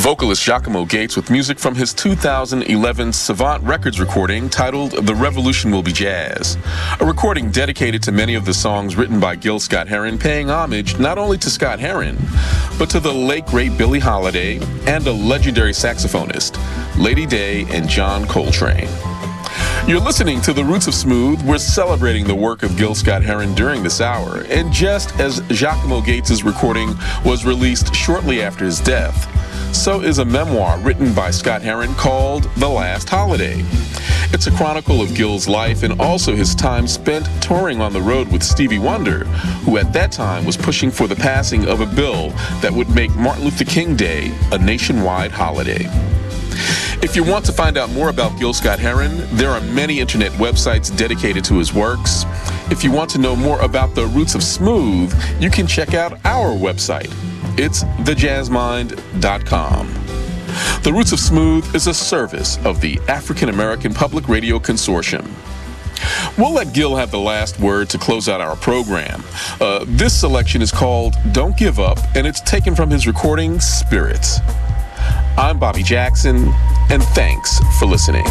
Vocalist Giacomo Gates with music from his 2011 Savant Records recording titled The Revolution Will Be Jazz, a recording dedicated to many of the songs written by Gil Scott-Heron, paying homage not only to Scott-Heron, but to the late great Billie Holiday and a legendary saxophonist, Lady Day and John Coltrane. You're listening to The Roots of Smooth. We're celebrating the work of Gil Scott-Heron during this hour, and just as Giacomo Gates' recording was released shortly after his death, so is a memoir written by Scott-Heron called The Last Holiday. It's a chronicle of Gil's life and also his time spent touring on the road with Stevie Wonder, who at that time was pushing for the passing of a bill that would make Martin Luther King Day a nationwide holiday. If you want to find out more about Gil Scott-Heron, there are many internet websites dedicated to his works. If you want to know more about the Roots of Smooth, you can check out our website. It's thejazzmind.com. The Roots of Smooth is a service of the African American Public Radio Consortium. We'll let Gil have the last word to close out our program. This selection is called Don't Give Up, and it's taken from his recording, Spirits. I'm Bobby Jackson, and thanks for listening.